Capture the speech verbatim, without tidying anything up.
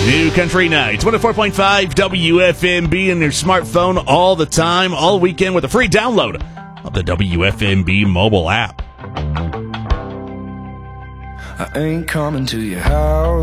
New Country Nights, one oh four point five W F M B in your smartphone all the time, all weekend with a free download of the W F M B mobile app. I ain't coming to your house.